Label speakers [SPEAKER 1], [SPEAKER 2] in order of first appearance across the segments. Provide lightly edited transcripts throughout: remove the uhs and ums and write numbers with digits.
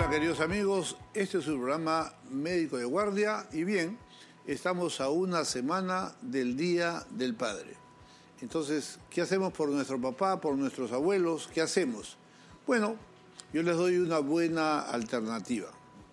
[SPEAKER 1] Hola queridos amigos, este es su programa Médico de Guardia y bien, estamos a una semana del Día del Padre. Entonces, ¿qué hacemos por nuestro papá, por nuestros abuelos? ¿Qué hacemos? Bueno, yo les doy una buena alternativa.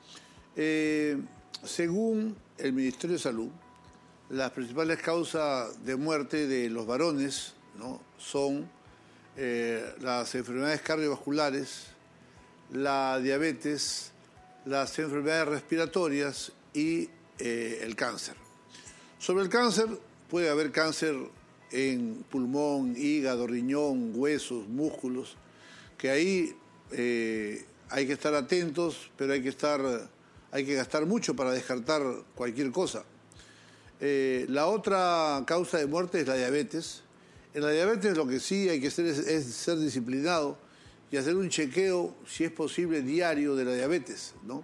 [SPEAKER 1] Según el Ministerio de Salud, las principales causas de muerte de los varones, ¿no?, son las enfermedades cardiovasculares, la diabetes, las enfermedades respiratorias y el cáncer. Sobre el cáncer, puede haber cáncer en pulmón, hígado, riñón, huesos, músculos, que ahí hay que estar atentos, pero hay que gastar mucho para descartar cualquier cosa. La otra causa de muerte es la diabetes. En la diabetes lo que sí hay que hacer es ser disciplinado y hacer un chequeo, si es posible, diario de la diabetes, ¿no?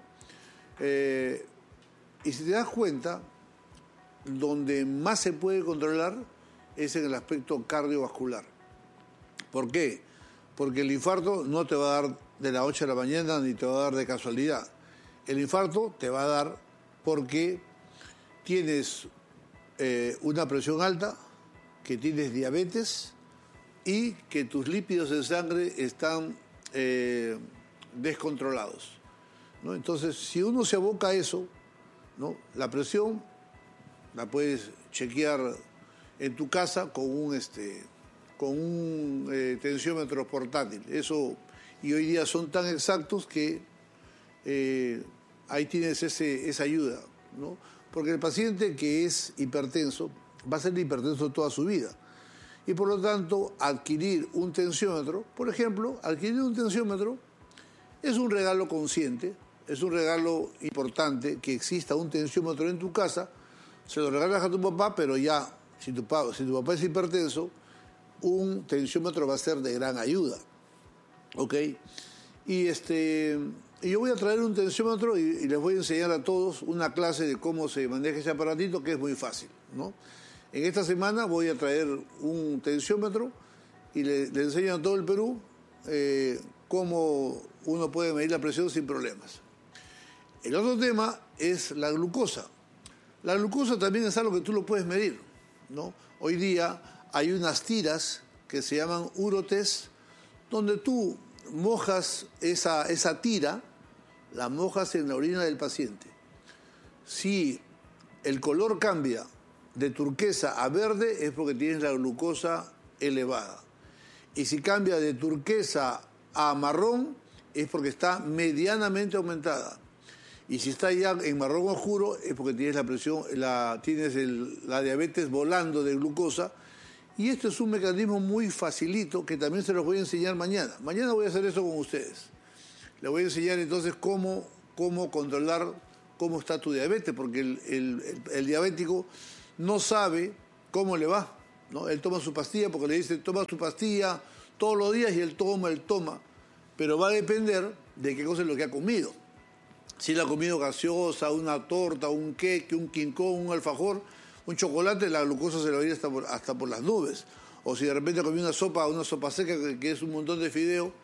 [SPEAKER 1] Y si te das cuenta, donde más se puede controlar es en el aspecto cardiovascular. ¿Por qué? Porque el infarto no te va a dar de la 8 de la mañana ni te va a dar de casualidad. El infarto te va a dar porque tienes una presión alta, que tienes diabetes y que tus lípidos en sangre están descontrolados, ¿no? Entonces, si uno se aboca a eso, ¿no?, la presión la puedes chequear en tu casa con un tensiómetro portátil. Eso, y hoy día son tan exactos que ahí tienes esa ayuda, ¿no? Porque el paciente que es hipertenso va a ser hipertenso toda su vida. Y por lo tanto, adquirir un tensiómetro, por ejemplo, es un regalo consciente, es un regalo importante que exista un tensiómetro en tu casa. Se lo regalas a tu papá, pero ya, si tu papá es hipertenso, un tensiómetro va a ser de gran ayuda, ¿ok? Y yo voy a traer un tensiómetro y les voy a enseñar a todos una clase de cómo se maneja ese aparatito, que es muy fácil, ¿no? En esta semana voy a traer un tensiómetro y le enseño a todo el Perú cómo uno puede medir la presión sin problemas. El otro tema es la glucosa. La glucosa también es algo que tú lo puedes medir, ¿no? Hoy día hay unas tiras que se llaman Urotest, donde tú mojas esa tira, la mojas en la orina del paciente. Si el color cambia de turquesa a verde es porque tienes la glucosa elevada. Y si cambia de turquesa a marrón es porque está medianamente aumentada. Y si está ya en marrón oscuro es porque tienes la presión, tienes la diabetes volando de glucosa. Y esto es un mecanismo muy facilito que también se los voy a enseñar mañana. Mañana voy a hacer eso con ustedes. Les voy a enseñar entonces cómo controlar cómo está tu diabetes, porque el diabético no sabe cómo le va, ¿no? Él toma su pastilla porque le dice toma tu pastilla todos los días y él toma, pero va a depender de qué cosa es lo que ha comido. Si él ha comido gaseosa, una torta, un queque, un quincón, un alfajor, un chocolate, la glucosa se le va a ir hasta por las nubes. O si de repente comió una sopa seca que es un montón de fideo,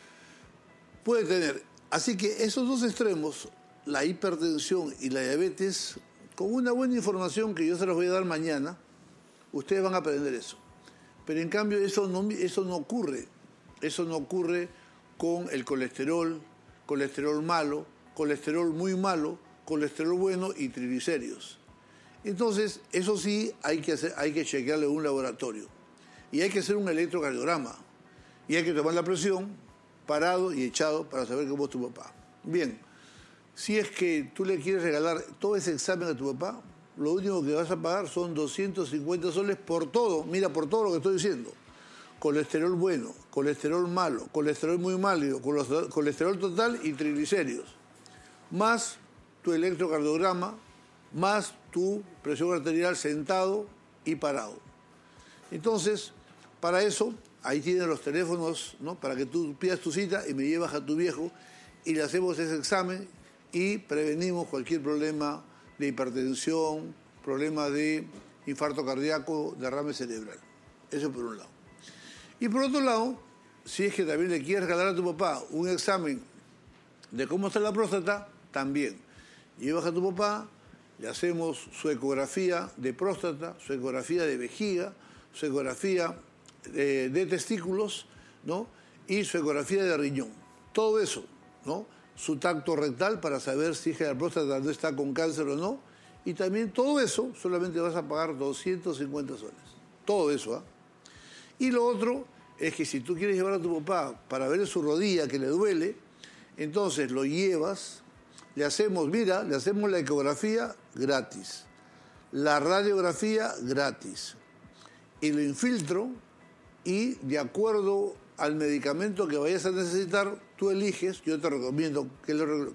[SPEAKER 1] puede tener. Así que esos dos extremos, la hipertensión y la diabetes, con una buena información que yo se los voy a dar mañana, ustedes van a aprender eso. Pero en cambio eso no ocurre. Eso no ocurre con el colesterol malo, colesterol muy malo, colesterol bueno y triglicéridos. Entonces, eso sí hay que chequearle en un laboratorio. Y hay que hacer un electrocardiograma. Y hay que tomar la presión, parado y echado, para saber cómo es tu papá. Bien. Si es que tú le quieres regalar todo ese examen a tu papá, lo único que vas a pagar son 250 soles por todo. Mira, por todo lo que estoy diciendo. Colesterol bueno, colesterol malo, colesterol muy malo, colesterol total y triglicéridos. Más tu electrocardiograma, más tu presión arterial sentado y parado. Entonces, para eso, ahí tienes los teléfonos, ¿no?, para que tú pidas tu cita y me llevas a tu viejo y le hacemos ese examen y prevenimos cualquier problema de hipertensión, problema de infarto cardíaco, derrame cerebral. Eso por un lado. Y por otro lado, si es que también le quieres regalar a tu papá un examen de cómo está la próstata, también. Llevas a tu papá, le hacemos su ecografía de próstata, su ecografía de vejiga, su ecografía de testículos, ¿no? Y su ecografía de riñón. Todo eso, ¿no? Su tacto rectal para saber si la próstata no está con cáncer o no. Y también todo eso solamente vas a pagar 250 soles. Todo eso, ¿ah? Y lo otro es que si tú quieres llevar a tu papá para ver su rodilla que le duele, entonces lo llevas, le hacemos la ecografía gratis, la radiografía gratis, y lo infiltro, y de acuerdo al medicamento que vayas a necesitar, tú eliges, yo te recomiendo que lo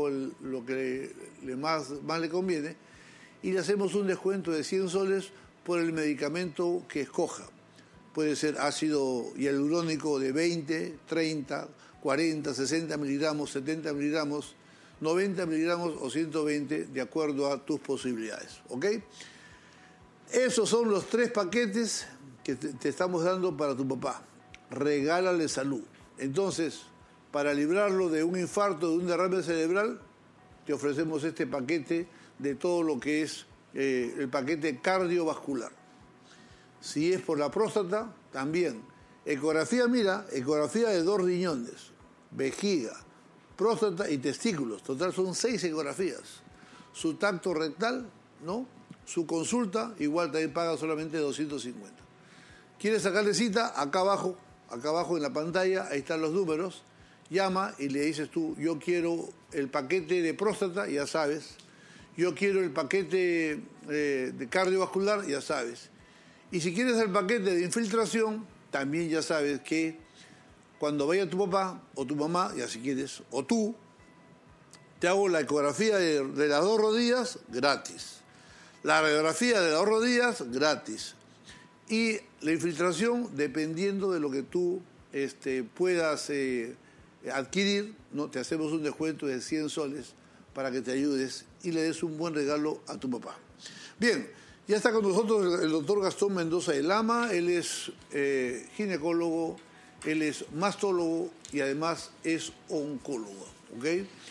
[SPEAKER 1] que más le conviene, y le hacemos un descuento de 100 soles por el medicamento que escoja. Puede ser ácido hialurónico de 20, 30, 40, 60 miligramos, 70 miligramos, 90 miligramos o 120, de acuerdo a tus posibilidades. ¿Ok? Esos son los 3 paquetes que te estamos dando para tu papá. Regálale salud. Entonces, para librarlo de un infarto, de un derrame cerebral, te ofrecemos este paquete de todo lo que es el paquete cardiovascular. Si es por la próstata, también. Ecografía de 2 riñones, vejiga, próstata y testículos. Total son 6 ecografías. Su tacto rectal, ¿no? Su consulta, igual también paga solamente 250. ¿Quieres sacarle cita? Acá abajo en la pantalla, ahí están los números. Llama y le dices tú, yo quiero el paquete de próstata, ya sabes. Yo quiero el paquete de cardiovascular, ya sabes. Y si quieres el paquete de infiltración, también ya sabes que cuando vaya tu papá o tu mamá, ya si quieres, o tú, te hago la ecografía de las 2 rodillas gratis. La radiografía de las 2 rodillas gratis. Y la infiltración, dependiendo de lo que tú puedas adquirir, ¿no? Te hacemos un descuento de 100 soles para que te ayudes y le des un buen regalo a tu papá. Bien, ya está con nosotros el doctor Gastón Mendoza de Lama. Él es ginecólogo, él es mastólogo y además es oncólogo. ¿Ok?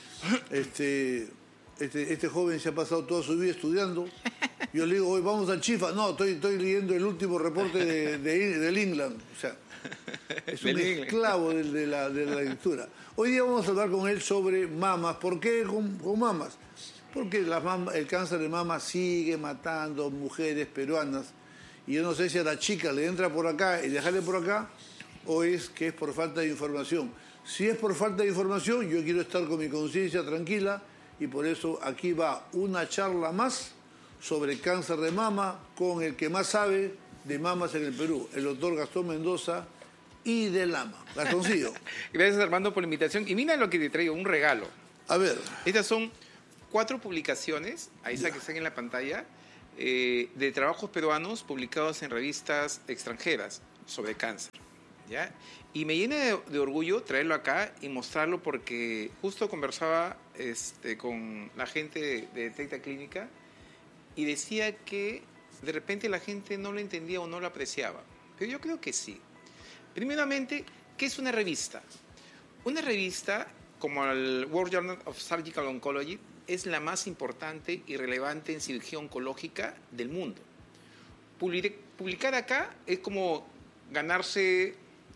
[SPEAKER 1] Este joven se ha pasado toda su vida estudiando. Yo le digo, hoy vamos al Chifa. No, estoy leyendo el último reporte del England. O sea, es un esclavo de la lectura. Hoy día vamos a hablar con él sobre mamas. ¿Por qué con mamas? Porque el cáncer de mama sigue matando mujeres peruanas. Y yo no sé si a la chica le entra por acá y dejarle por acá, o es que es por falta de información. Si es por falta de información, yo quiero estar con mi conciencia tranquila, y por eso aquí va una charla más sobre cáncer de mama con el que más sabe de mamas en el Perú, el doctor Gastón Mendoza y de Lama. Gastoncillo.
[SPEAKER 2] Gracias, Armando, por la invitación. Y mira lo que te traigo, un regalo.
[SPEAKER 1] A ver.
[SPEAKER 2] Estas son 4 publicaciones, ahí está que están en la pantalla, de trabajos peruanos publicados en revistas extranjeras sobre cáncer. ¿Ya? Y me llena de orgullo traerlo acá y mostrarlo porque justo conversaba con la gente de Detecta Clínica y decía que de repente la gente no lo entendía o no lo apreciaba. Pero yo creo que sí. Primeramente, ¿qué es una revista? Una revista, como el World Journal of Surgical Oncology, es la más importante y relevante en cirugía oncológica del mundo. Publicar acá es como ganarse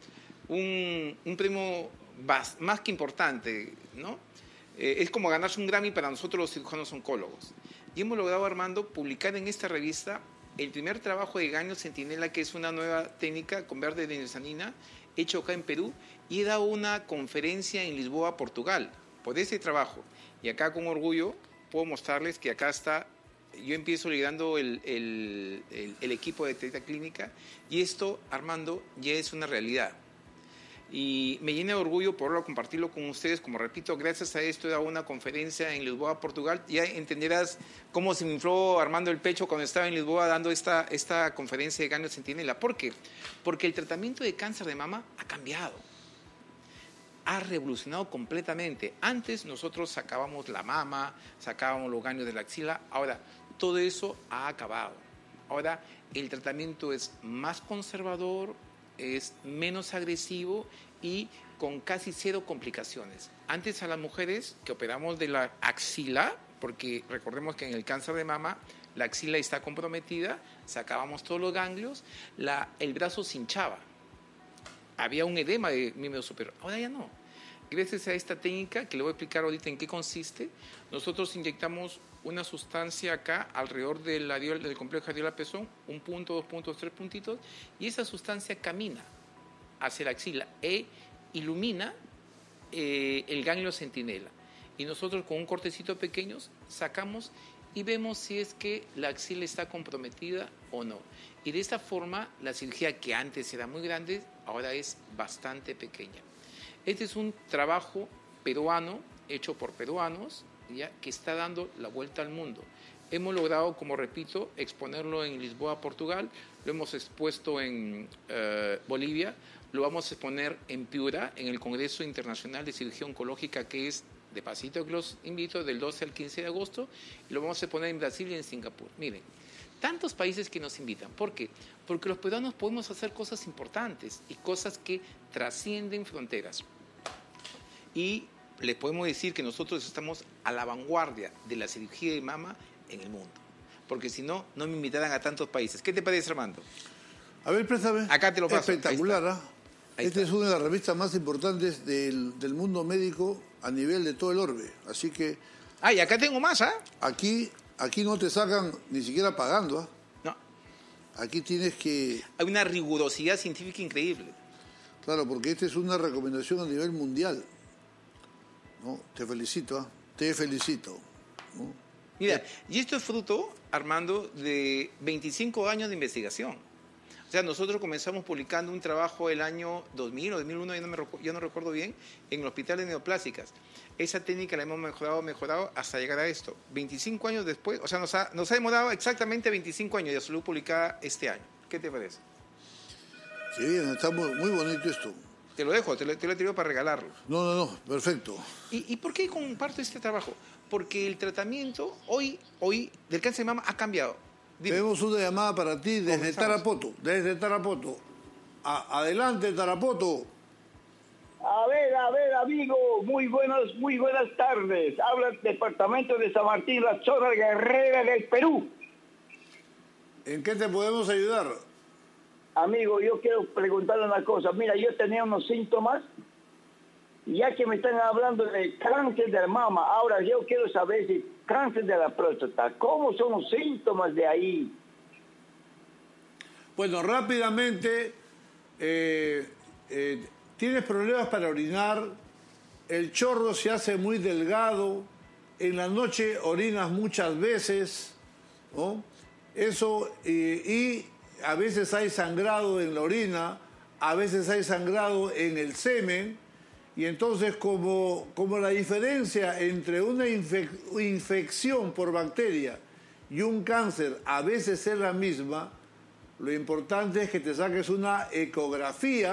[SPEAKER 2] un premio más que importante, ¿no? Es como ganarse un Grammy para nosotros los cirujanos oncólogos. Y hemos logrado, Armando, publicar en esta revista el primer trabajo de ganglio centinela, que es una nueva técnica con verde de niacinamida, hecho acá en Perú, y he dado una conferencia en Lisboa, Portugal, por ese trabajo. Y acá con orgullo puedo mostrarles que acá está, yo empiezo liderando el equipo de Detecta Clínica, y esto, Armando, ya es una realidad. Y me llena de orgullo poderlo compartirlo con ustedes. Como repito, gracias a esto he dado una conferencia en Lisboa, Portugal. Ya entenderás cómo se me infló Armando el pecho cuando estaba en Lisboa dando esta conferencia de ganglio centinela. ¿Por qué? Porque el tratamiento de cáncer de mama ha cambiado. Ha revolucionado completamente. Antes nosotros sacábamos la mama, sacábamos los ganglios de la axila. Ahora, todo eso ha acabado. Ahora, el tratamiento es más conservador, es menos agresivo y con casi 0 complicaciones. Antes a las mujeres que operamos de la axila, porque recordemos que en el cáncer de mama la axila está comprometida, sacábamos todos los ganglios, el brazo se hinchaba. Había un edema de miembro superior. Ahora ya no. Gracias a esta técnica, que le voy a explicar ahorita en qué consiste, nosotros inyectamos una sustancia acá alrededor del complejo areola-pezón, 1 punto, 2 puntos, 3 puntitos, y esa sustancia camina hacia la axila e ilumina el ganglio centinela. Y nosotros con un cortecito pequeño sacamos y vemos si es que la axila está comprometida o no. Y de esta forma la cirugía, que antes era muy grande, ahora es bastante pequeña. Este es un trabajo peruano, hecho por peruanos, ¿ya?, que está dando la vuelta al mundo. Hemos logrado, como repito, exponerlo en Lisboa, Portugal, lo hemos expuesto en Bolivia, lo vamos a exponer en Piura, en el Congreso Internacional de Cirugía Oncológica, que es de pasito que los invito, del 12 al 15 de agosto, y lo vamos a exponer en Brasil y en Singapur. Miren, tantos países que nos invitan. ¿Por qué? Porque los peruanos podemos hacer cosas importantes y cosas que trascienden fronteras. Y les podemos decir que nosotros estamos a la vanguardia de la cirugía de mama en el mundo. Porque si no, no me invitarán a tantos países. ¿Qué te parece, Armando?
[SPEAKER 1] A ver, préstame.
[SPEAKER 2] Acá te lo paso.
[SPEAKER 1] Espectacular, ¿ah? Esta es una de las revistas más importantes del mundo médico a nivel de todo el orbe. Así que...
[SPEAKER 2] Ah, y acá tengo más, ¿ah?
[SPEAKER 1] Aquí no te sacan ni siquiera pagando, ¿ah?
[SPEAKER 2] No.
[SPEAKER 1] Aquí tienes que...
[SPEAKER 2] Hay una rigurosidad científica increíble.
[SPEAKER 1] Claro, porque esta es una recomendación a nivel mundial. ¿No? Te felicito, ¿ah? Te felicito, ¿no?
[SPEAKER 2] Mira, y esto es fruto, Armando, de 25 años de investigación. O sea, nosotros comenzamos publicando un trabajo el año 2000 o 2001, yo no recuerdo bien, en el Hospital de Neoplásicas. Esa técnica la hemos mejorado hasta llegar a esto. 25 años después, o sea, nos ha demorado exactamente 25 años de salud publicada este año. ¿Qué te parece?
[SPEAKER 1] Sí, bien, está muy bonito esto.
[SPEAKER 2] Te lo dejo, te lo he tirado para regalarlo.
[SPEAKER 1] No, perfecto.
[SPEAKER 2] ¿Y por qué comparto este trabajo? Porque el tratamiento hoy del cáncer de mama ha cambiado. Dime.
[SPEAKER 1] Tenemos una llamada para ti desde Tarapoto. Adelante, Tarapoto.
[SPEAKER 3] A ver, amigo, muy buenas tardes. Habla el departamento de San Martín, la zona guerrera del Perú.
[SPEAKER 1] ¿En qué te podemos ayudar?
[SPEAKER 3] Amigo, yo quiero preguntarle una cosa. Mira, yo tenía unos síntomas, ya que me están hablando de cáncer de la mama. Ahora yo quiero saber si cáncer de la próstata, ¿cómo son los síntomas de ahí?
[SPEAKER 1] Bueno, rápidamente, tienes problemas para orinar, el chorro se hace muy delgado, en la noche orinas muchas veces, ¿no? Eso, y a veces hay sangrado en la orina, a veces hay sangrado en el semen, y entonces como la diferencia entre una infección por bacteria y un cáncer a veces es la misma, lo importante es que te saques una ecografía